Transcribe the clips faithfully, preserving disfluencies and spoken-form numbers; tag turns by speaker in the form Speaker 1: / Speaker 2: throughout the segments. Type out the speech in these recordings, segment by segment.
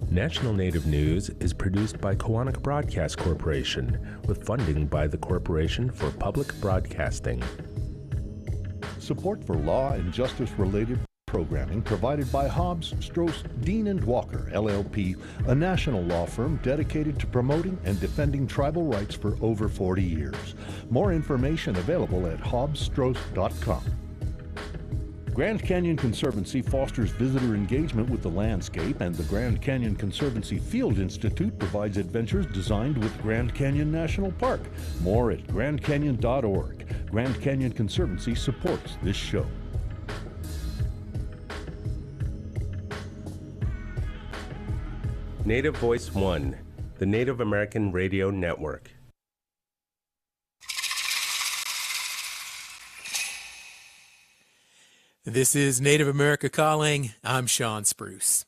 Speaker 1: National Native News is produced by Koahnic Broadcast Corporation with funding by the Corporation for Public Broadcasting.
Speaker 2: Support for law and justice-related programming provided by Hobbs, Strauss, Dean and Walker, L L P, a national law firm dedicated to promoting and defending tribal rights for over forty years. More information available at hobbs strauss dot com. Grand Canyon Conservancy fosters visitor engagement with the landscape, and the Grand Canyon Conservancy Field Institute provides adventures designed with Grand Canyon National Park. More at grand canyon dot org. Grand Canyon Conservancy supports this show.
Speaker 1: Native Voice One, the Native American Radio Network.
Speaker 3: This is Native America Calling. I'm Sean Spruce.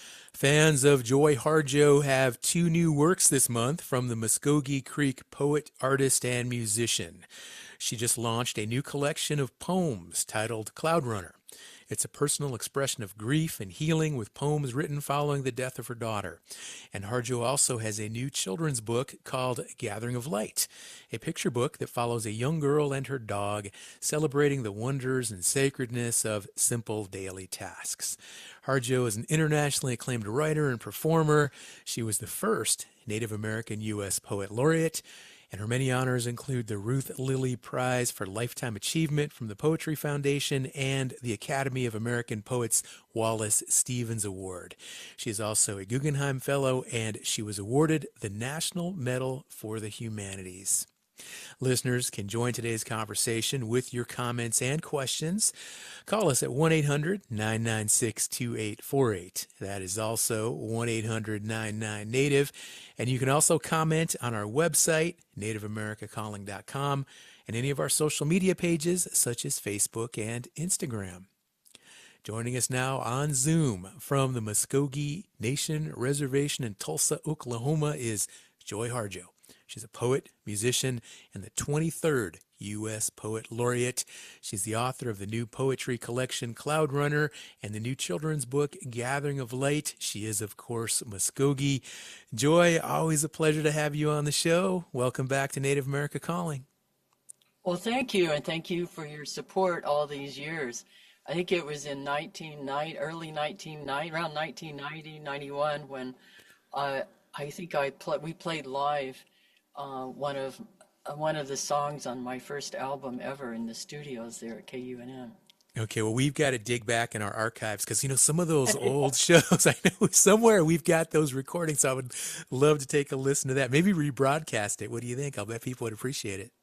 Speaker 3: Fans of Joy Harjo have two new works this month from the Muskogee Creek poet, artist, and musician. She just launched a new collection of poems titled Cloud Runner. It's a personal expression of grief and healing with poems written following the death of her daughter. And Harjo also has a new children's book called Gathering of Light, a picture book that follows a young girl and her dog celebrating the wonders and sacredness of simple daily tasks. Harjo is an internationally acclaimed writer and performer. She was the first Native American U S Poet Laureate, and her many honors include the Ruth Lilly Prize for Lifetime Achievement from the Poetry Foundation and the Academy of American Poets Wallace Stevens Award. She is also a Guggenheim Fellow, and she was awarded the National Medal for the Humanities. Listeners can join today's conversation with your comments and questions. Call us at one eight hundred nine nine six two eight four eight. That is also one eight hundred nine nine native. And you can also comment on our website, native america calling dot com, and any of our social media pages such as Facebook and Instagram. Joining us now on Zoom from the Muskogee Nation Reservation in Tulsa, Oklahoma is Joy Harjo. She's a poet, musician, and the twenty-third U S Poet Laureate. She's the author of the new poetry collection Cloud Runner and the new children's book Gathering of Light. She is, of course, Muskogee. Joy, always a pleasure to have you on the show. Welcome back to Native America Calling.
Speaker 4: Well, thank you, and thank you for your support all these years. I think it was in nineteen ninety, early nineteen ninety, around nineteen ninety, ninety-one, when uh, I think I pl- we played live Uh, one of uh, one of the songs on my first album ever in the studios there at K U N M.
Speaker 3: Okay, well, we've got to dig back in our archives because, you know, some of those old shows, I know somewhere we've got those recordings, so I would love to take a listen to that. Maybe rebroadcast it. What do you think? I'll bet people would appreciate it.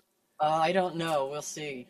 Speaker 4: Uh, I don't know. We'll see.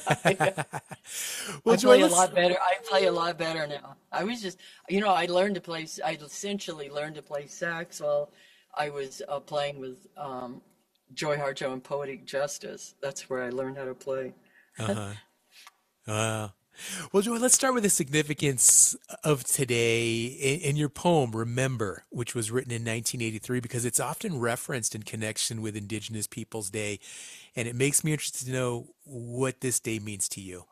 Speaker 3: well,
Speaker 4: I
Speaker 3: Joy,
Speaker 4: play a
Speaker 3: let's...
Speaker 4: lot better. I play a lot better now. I was just, you know, I learned to play, I essentially learned to play sax while I was uh, playing with um, Joy Harjo and Poetic Justice. That's where I learned how to play.
Speaker 3: uh-huh. Uh, well, Joy, let's start with the significance of today in, in your poem, Remember, which was written in nineteen eighty-three, because it's often referenced in connection with Indigenous Peoples Day. And it makes me interested to know what this day means to you.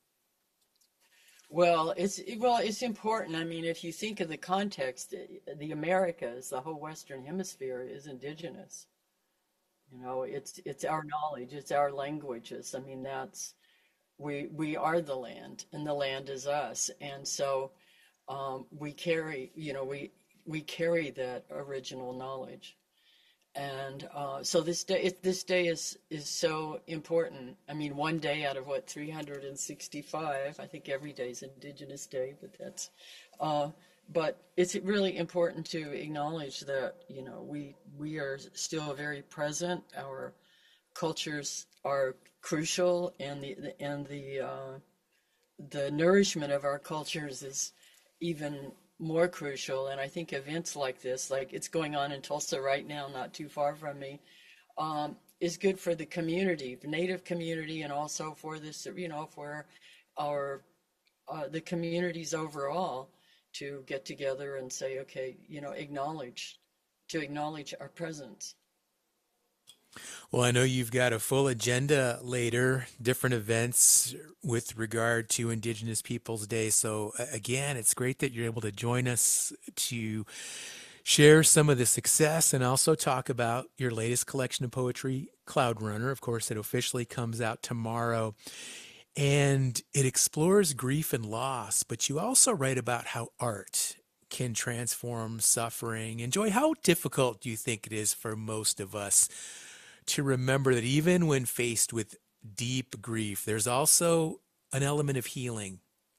Speaker 4: Well, it's well, it's important. I mean, if you think of the context, the Americas, the whole Western Hemisphere, is indigenous. You know, it's it's our knowledge, it's our languages. I mean, that's we we are the land, and the land is us. And so um, we carry, you know, we we carry that original knowledge. And uh, so this day, it, this day is is so important. I mean, one day out of what three hundred sixty-five. I think every day is Indigenous Day, but that's. Uh, but it's really important to acknowledge that you know we we are still very present. Our cultures are crucial, and the, the and the uh, the nourishment of our cultures is even more crucial. And I think events like this, like it's going on in Tulsa right now, not too far from me, um, is good for the community, the Native community, and also for this, you know, for our uh, the communities overall to get together and say, okay, you know, acknowledge, to acknowledge our presence.
Speaker 3: Well, I know you've got a full agenda later, different events with regard to Indigenous Peoples Day. So, a- again, it's great that you're able to join us to share some of the success and also talk about your latest collection of poetry, Cloud Runner. Of course, it officially comes out tomorrow and it explores grief and loss, but you also write about how art can transform suffering. And Joy, how difficult do you think it is for most of us to remember that even when faced with deep grief, there's also an element of healing?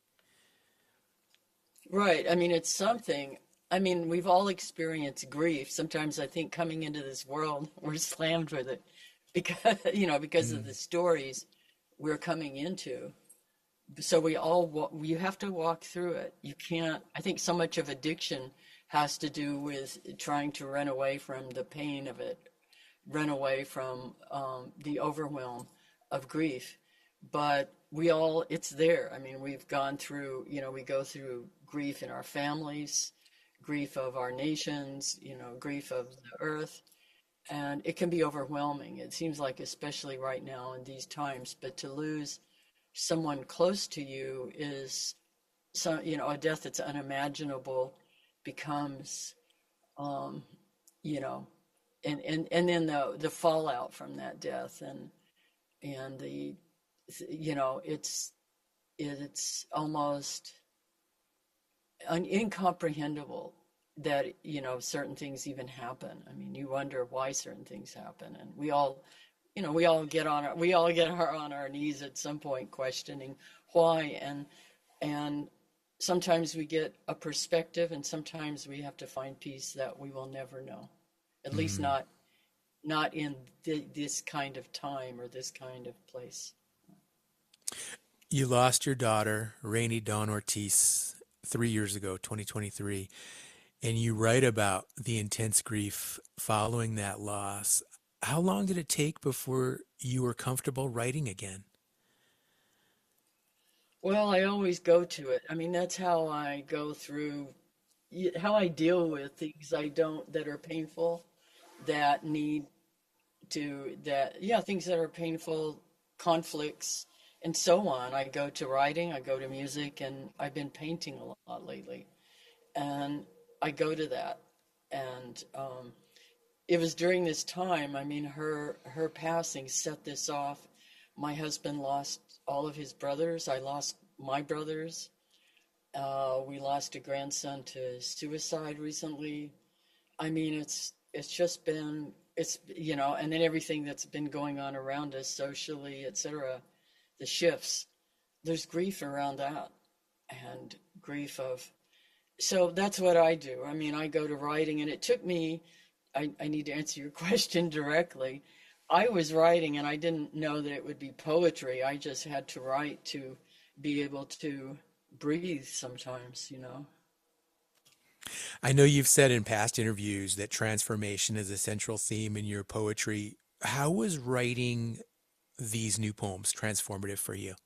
Speaker 4: Right. I mean, it's something. I mean, we've all experienced grief. Sometimes I think coming into this world, we're slammed with it because, you know, because of the
Speaker 3: Mm.
Speaker 4: stories we're coming into. So we all, wa- you have to walk through it. You can't, I think so much of addiction has to do with trying to run away from the pain of it, run away from um, the overwhelm of grief. But we all, it's there. I mean, we've gone through, you know, we go through grief in our families, grief of our nations, you know, grief of the earth. And it can be overwhelming. It seems like, especially right now in these times, but to lose someone close to you is some, you know, a death that's unimaginable becomes, um, you know, and, and, and then the, the fallout from that death and, and the, you know, it's, it's almost un- incomprehensible that, you know, certain things even happen. I mean, you wonder why certain things happen, and we all, you know, we all get on our, we all get our, on our knees at some point questioning why, and and sometimes we get a perspective, and sometimes we have to find peace that we will never know, at least
Speaker 3: Mm.
Speaker 4: not not in th- this kind of time or this kind of place.
Speaker 3: You lost your daughter, Rainey Dawn Ortiz, three years ago, twenty twenty-three, and you write about the intense grief following that loss. How long did it take before you were comfortable writing again?
Speaker 4: Well, I always go to it. I mean, that's how I go through, y- how I deal with things I don't, that are painful, that need to, that, yeah, things that are painful, conflicts, and so on. I go to writing, I go to music, and I've been painting a lot lately. And I go to that. And um, it was during this time, I mean, her her passing set this off. My husband lost all of his brothers. I lost my brothers. Uh, we lost a grandson to suicide recently. I mean, it's it's just been, it's, you know, and then everything that's been going on around us socially, et cetera, the shifts. There's grief around that, and grief of, so that's what I do. I mean, I go to writing, and it took me, I, I need to answer your question directly. I was writing, and I didn't know that it would be poetry. I just had to write to be able to breathe sometimes, you know.
Speaker 3: I know you've said in past interviews that transformation is a central theme in your poetry. How was writing these new poems transformative for you?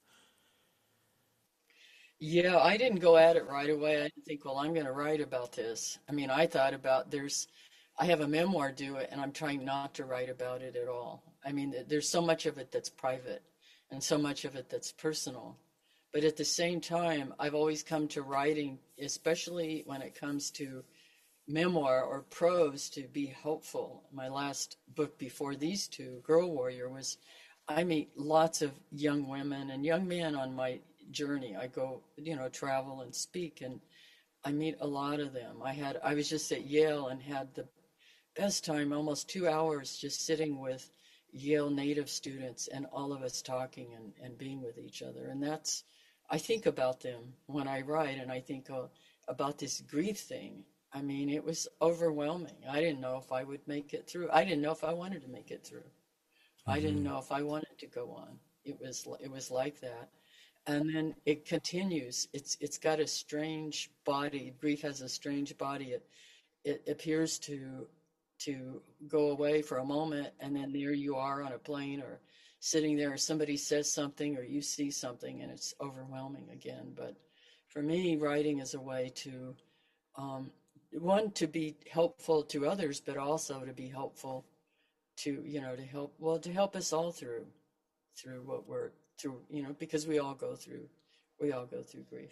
Speaker 4: Yeah, I didn't go at it right away. I didn't think, well, I'm going to write about this. I mean, I thought about, there's, I have a memoir due, and I'm trying not to write about it at all. I mean, th- there's so much of it that's private and so much of it that's personal. But at the same time, I've always come to writing, especially when it comes to memoir or prose, to be hopeful. My last book before these two, Girl Warrior, was, I meet lots of young women and young men on my journey. I go, you know, travel and speak, and I meet a lot of them. I had, I was just at Yale and had the best time, almost two hours just sitting with Yale native students and all of us talking and, and being with each other. And that's, I think about them when I write, and I think uh, about this grief thing. I mean, it was overwhelming. I didn't know if I would make it through. I didn't know if I wanted to make it through. I didn't
Speaker 3: Hmm.
Speaker 4: know if I wanted to go on. It was it was like that. And then it continues. It's it's got a strange body. Grief has a strange body. It it appears to to go away for a moment, and then there you are on a plane or sitting there, or somebody says something, or you see something, and it's overwhelming again. But for me, writing is a way to, um, one, to be helpful to others, but also to be helpful to, you know, to help, well, to help us all through, through what we're through, you know, because we all go through, we all go through grief.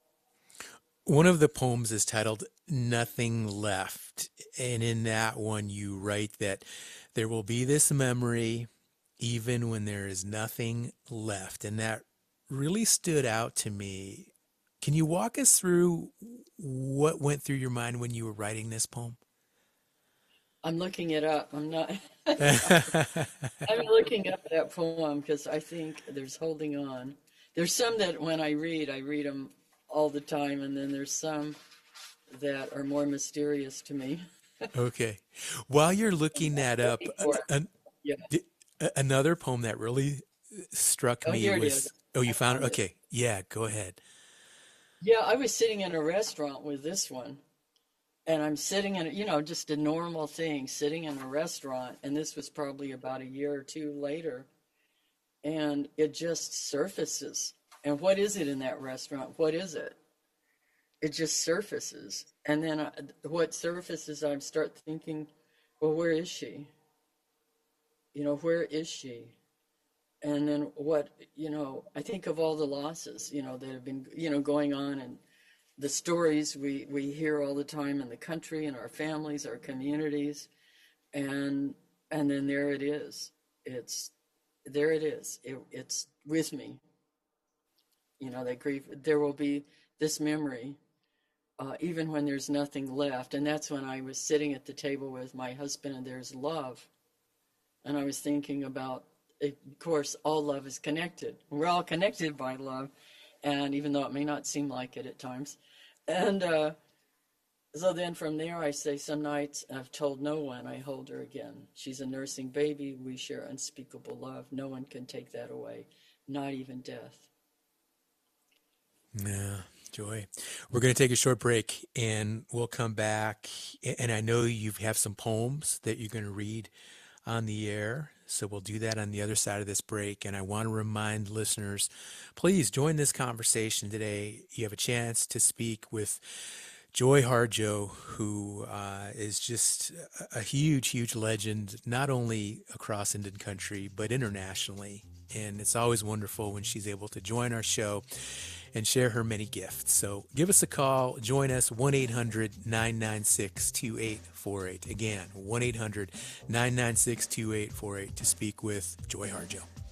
Speaker 3: One of the poems is titled Nothing Left. And in that one, you write that there will be this memory even when there is nothing left. And that really stood out to me. Can you walk us through what went through your mind when you were writing this poem?
Speaker 4: I'm looking it up. I'm not, I'm looking up that poem because I think there's holding on. There's some that when I read, I read them all the time, and then there's some that are more mysterious to me.
Speaker 3: Okay. While you're looking that up, an,
Speaker 4: yeah.
Speaker 3: another poem that really struck
Speaker 4: Oh,
Speaker 3: me
Speaker 4: here it
Speaker 3: was,
Speaker 4: is.
Speaker 3: oh, you
Speaker 4: I
Speaker 3: found
Speaker 4: found
Speaker 3: it?
Speaker 4: it.
Speaker 3: Okay. Yeah, go ahead.
Speaker 4: Yeah, I was sitting in a restaurant with this one, and I'm sitting in, you know, just a normal thing, sitting in a restaurant, and this was probably about a year or two later, and it just surfaces. And what is it in that restaurant? What is it? It just surfaces. And then I, what surfaces, I start thinking, well, where is she? You know, where is she? And then what, you know, I think of all the losses, you know, that have been, you know, going on, and the stories we, we hear all the time in the country, in our families, our communities. And, and then there it is. It's, there it is. It, it's with me. You know, that grief, there will be this memory, uh, even when there's nothing left. And that's when I was sitting at the table with my husband, and there's love. And I was thinking about, of course, all love is connected. We're all connected by love. And even though it may not seem like it at times. And uh, so then from there, I say, some nights I've told no one I hold her again. She's a nursing baby. We share unspeakable love. No one can take that away, not even death.
Speaker 3: Yeah, Joy. We're going to take a short break, and we'll come back. And I know you have some poems that you're going to read on the air, so we'll do that on the other side of this break. And I want to remind listeners, please join this conversation today. You have a chance to speak with Joy Harjo, who uh, is just a huge, huge legend, not only across Indian country, but internationally. And it's always wonderful when she's able to join our show and share her many gifts. So give us a call. Join us, one eight hundred nine nine six two eight four eight. Again, one eight hundred nine nine six two eight four eight to speak with Joy Harjo.